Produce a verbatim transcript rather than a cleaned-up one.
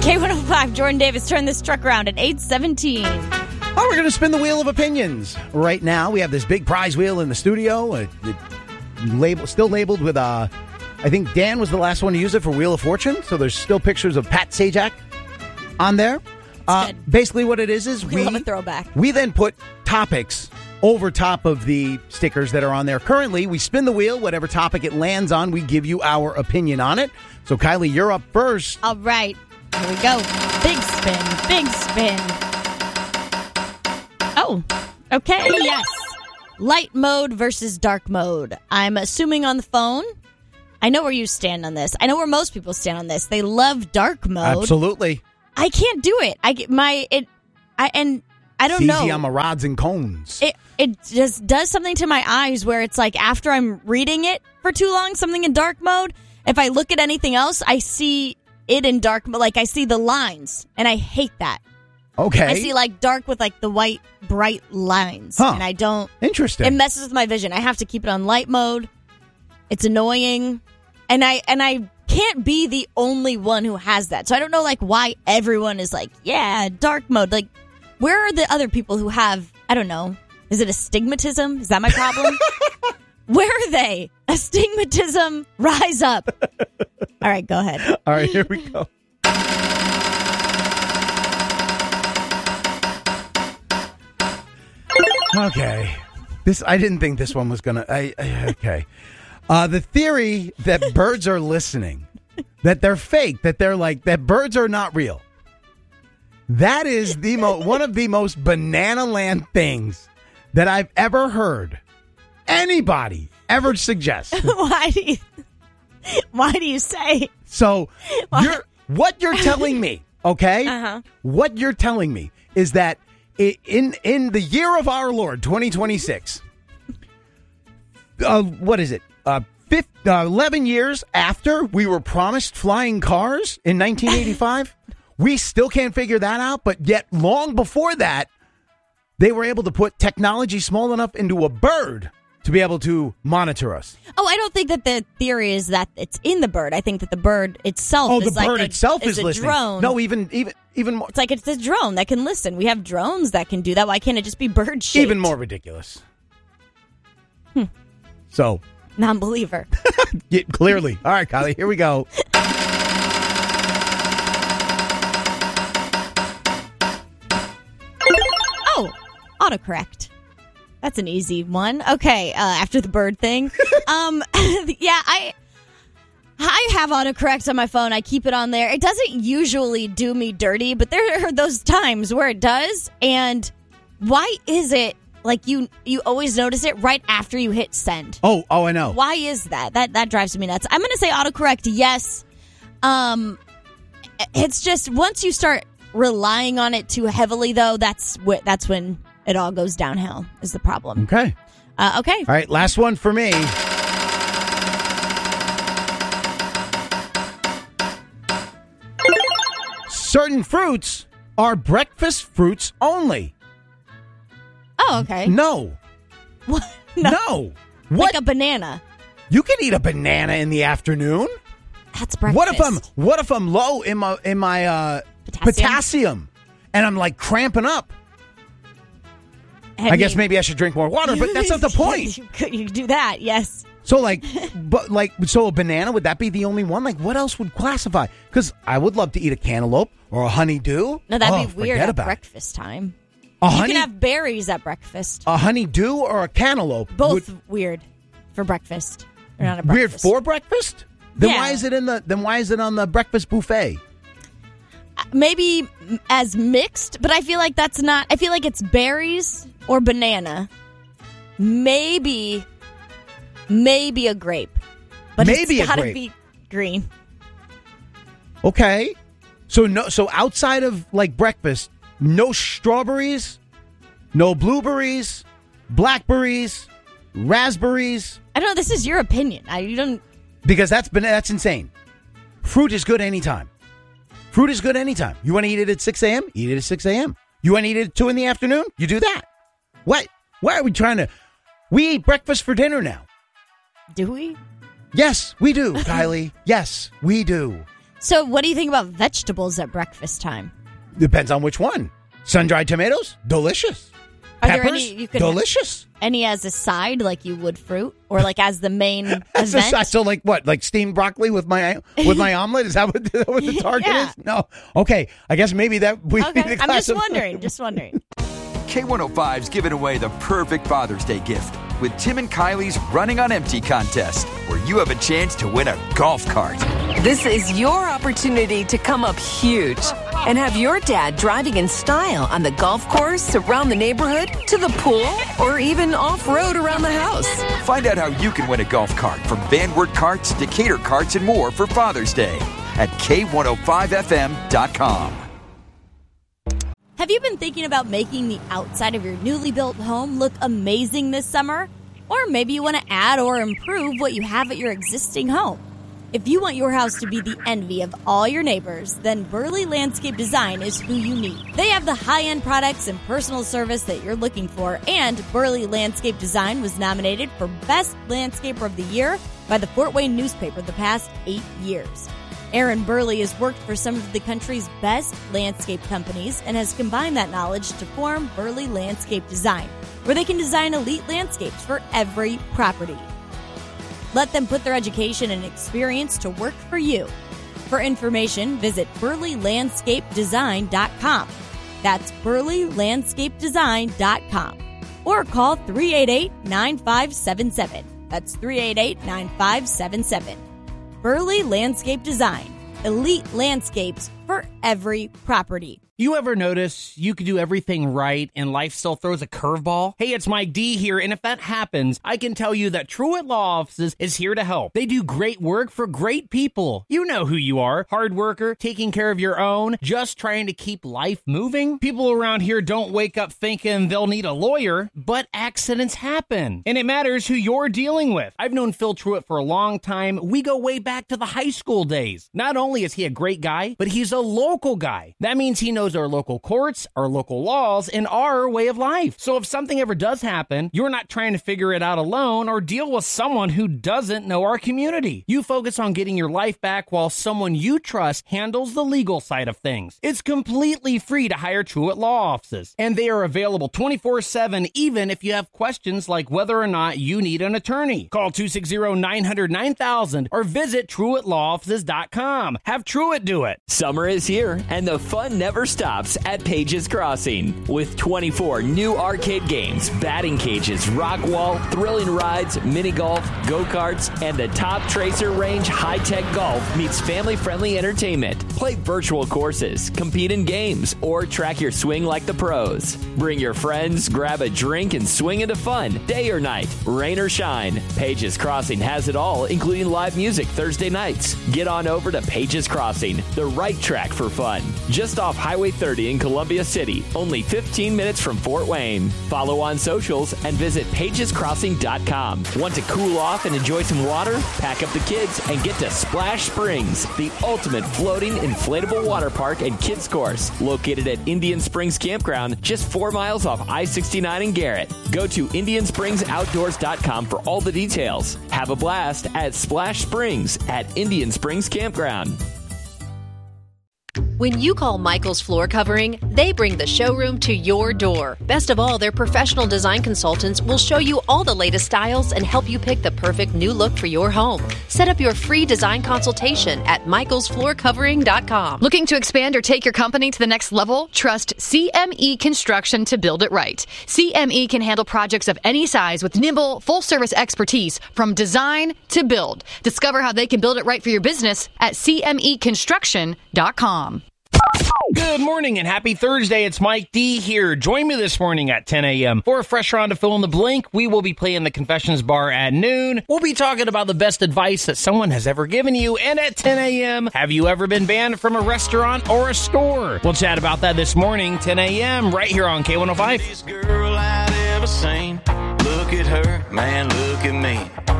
K one oh five, Jordan Davis, turn this truck around at eight seventeen. Oh, we're going to spin the wheel of opinions. Right now, we have this big prize wheel in the studio. Uh, it, label, still labeled with, uh, I think Dan was the last one to use it for Wheel of Fortune. So there's still pictures of Pat Sajak on there. Uh, basically what it is is we, we love a throwback. We then put topics over top of the stickers that are on there. Currently, we spin the wheel. Whatever topic it lands on, we give you our opinion on it. So, Kylie, you're up first. All right. Here we go. Big spin. Big spin. Oh, okay. Yes. Light mode versus dark mode. I'm assuming on the phone. I know where you stand on this. I know where most people stand on this. They love dark mode. Absolutely. I can't do it. I get my it. I and I don't it's know. Easy on my rods and cones. It it just does something to my eyes where it's like after I'm reading it for too long, something in dark mode. If I look at anything else, I see it in dark mode. Like I see the lines, and I hate that. Okay. I see like dark with like the white bright lines, huh. and I don't. Interesting. It messes with my vision. I have to keep it on light mode. It's annoying, and I and I. can't be the only one who has that. So I don't know like why everyone is like, yeah, dark mode. Like, where are the other people who have, I don't know, is it astigmatism? Is that my problem? Where are they? Astigmatism, rise up. All right, go ahead. All right, here we go. Okay. This, I didn't think this one was going to, I, I okay. Uh, the theory that birds are listening, that they're fake, that they're like, that birds are not real. That is the mo- one of the most banana land things that I've ever heard anybody ever suggest. Why do you, why do you say? So you're, what you're telling me, okay? Uh-huh. What you're telling me is that in, in the year of our Lord, twenty twenty-six, uh, what is it? Uh, fifth, uh, eleven years after we were promised flying cars in nineteen eighty-five, we still can't figure that out. But yet, long before that, they were able to put technology small enough into a bird to be able to monitor us. Oh, I don't think that the theory is that it's in the bird. I think that the bird itself oh, is the like bird a, itself is, is a listening. drone. No, even even even more. It's like it's a drone that can listen. We have drones that can do that. Why can't it just be bird-shaped? Even more ridiculous. Hmm. So... non-believer. Yeah, clearly. All right, Kylie, here we go. Oh, autocorrect. That's an easy one. Okay, uh, after the bird thing. um, yeah, I I have autocorrect on my phone. I keep it on there. It doesn't usually do me dirty, but there are those times where it does. And why is it like you you always notice it right after you hit send? Oh, oh, I know. Why is that? That that drives me nuts. I'm going to say autocorrect, yes. Um, it's just once you start relying on it too heavily, though, that's wh- that's when it all goes downhill is the problem. Okay. Uh, okay. All right, last one for me. Certain fruits are breakfast fruits only. Oh, okay. No. What? No. no. Like What? a banana. You can eat a banana in the afternoon. That's breakfast. What if I'm what if I'm low in my in my uh, Potassium? potassium and I'm like cramping up? Have I guess you- maybe I should drink more water, but that's not the point. you could you do that, yes. So like, but like, so a banana, would that be the only one? Like, what else would classify? Because I would love to eat a cantaloupe or a honeydew. No, that'd Oh, be weird forget at about it. breakfast time. A You honey, can have berries at breakfast. a honeydew or a cantaloupe. Both would- weird for breakfast. They're not a weird breakfast. for breakfast. Then Yeah. why is it in the? Then why is it on the breakfast buffet? Maybe as mixed, but I feel like that's not. I feel like it's berries or banana. Maybe, maybe a grape, but Maybe a it's gotta grape. be green. Okay, so no, so outside of like breakfast, no strawberries, no blueberries, blackberries, raspberries. I don't know. This is your opinion. I you don't. Because that's been that's insane. Fruit is good anytime. Fruit is good anytime. You want to eat it at six a.m.? Eat it at six a.m. You want to eat it at two in the afternoon? You do that. What? Why are we trying to... We eat breakfast for dinner now. Do we? Yes, we do, Kylie. Yes, we do. So what do you think about vegetables at breakfast time? Depends on which one. Sun-dried tomatoes, delicious. Are Peppers, there any you could delicious. Any as a side, like you would fruit, or like as the main as event? A side, so like what? Like steamed broccoli with my with my omelet? Is that what the, what the target Yeah. is? No. Okay. I guess maybe that we. Okay. need to I'm just classify- wondering. Just wondering. K one oh five's giving away the perfect Father's Day gift with Tim and Kylie's Running on Empty contest, where you have a chance to win a golf cart. This is your opportunity to come up huge and have your dad driving in style on the golf course, around the neighborhood, to the pool, or even off-road around the house. Find out how you can win a golf cart from Van Wert Carts, Decatur Carts, and more for Father's Day at K one oh five F M dot com. Have you been thinking about making the outside of your newly built home look amazing this summer? Or maybe you want to add or improve what you have at your existing home. If you want your house to be the envy of all your neighbors, then Burley Landscape Design is who you need. They have the high-end products and personal service that you're looking for, and Burley Landscape Design was nominated for Best Landscaper of the Year by the Fort Wayne newspaper the past eight years. Aaron Burley has worked for some of the country's best landscape companies and has combined that knowledge to form Burley Landscape Design, where they can design elite landscapes for every property. Let them put their education and experience to work for you. For information, visit burley landscape design dot com. That's burley landscape design dot com. Or call three eight eight, nine five seven seven. That's three eight eight, nine five seven seven. Burley Landscape Design. Elite landscapes for every property. You ever notice you could do everything right and life still throws a curveball? Hey, it's Mike D here, and if that happens, I can tell you that Truett Law Offices is here to help. They do great work for great people. You know who you are. Hard worker, taking care of your own, just trying to keep life moving. People around here don't wake up thinking they'll need a lawyer, but accidents happen. And it matters who you're dealing with. I've known Phil Truett for a long time. We go way back to the high school days. Not only is he a great guy, but he's a local guy. That means he knows our local courts, our local laws, and our way of life. So if something ever does happen, you're not trying to figure it out alone or deal with someone who doesn't know our community. You focus on getting your life back while someone you trust handles the legal side of things. It's completely free to hire Truett Law Offices, and they are available twenty-four seven even if you have questions like whether or not you need an attorney. Call two six zero, nine hundred, nine thousand or visit truett law offices dot com. Have Truett do it. Summer is here, and the fun never stops at Pages Crossing. With twenty-four new arcade games, batting cages, rock wall, thrilling rides, mini golf, go-karts, and the top tracer range high-tech golf meets family-friendly entertainment. Play virtual courses, compete in games, or track your swing like the pros. Bring your friends, grab a drink, and swing into fun, day or night, rain or shine. Pages Crossing has it all, including live music Thursday nights. Get on over to Pages Crossing, the right track for fun. Just off Highway thirty in Columbia City, only fifteen minutes from Fort Wayne. Follow on socials and visit pages crossing dot com. Want to cool off and enjoy some water? Pack up the kids and get to Splash Springs, the ultimate floating inflatable water park and kids course, located at Indian Springs Campground, just four miles off I sixty-nine in Garrett. Go to indian springs outdoors dot com for all the details. Have a blast at Splash Springs at Indian Springs Campground. When you call Michael's Floor Covering, they bring the showroom to your door. Best of all, their professional design consultants will show you all the latest styles and help you pick the perfect new look for your home. Set up your free design consultation at michaels floor covering dot com. Looking to expand or take your company to the next level? Trust C M E Construction to build it right. C M E can handle projects of any size with nimble, full-service expertise from design to build. Discover how they can build it right for your business at c m e construction dot com. Good morning and happy Thursday. It's Mike D here. Join me this morning at ten a.m. for a fresh round of Fill in the Blank. We will be playing the Confessions Bar at noon. We'll be talking about the best advice that someone has ever given you. And at ten a.m., have you ever been banned from a restaurant or a store? We'll chat about that this morning, ten a.m., right here on K one oh five. This girl I'd ever seen. Look at her, man, look at me.